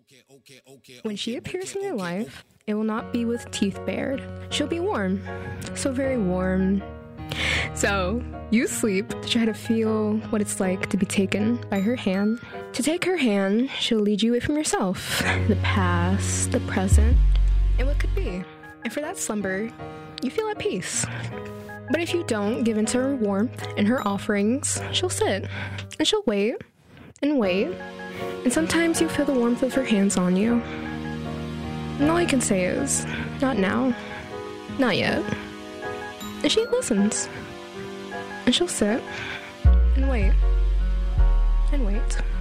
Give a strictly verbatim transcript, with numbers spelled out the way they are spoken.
When she appears in your life, it will not be with teeth bared. She'll be warm, so very warm. So, you sleep to try to feel what it's like to be taken by her hand. To take her hand, she'll lead you away from yourself, the past, the present, and what could be. And for that slumber, you feel at peace. But if you don't give in to her warmth and her offerings, she'll sit, and she'll wait, and wait, and sometimes you feel the warmth of her hands on you. And all I can say is, not now, not yet. And she listens, and she'll sit, and wait, and wait.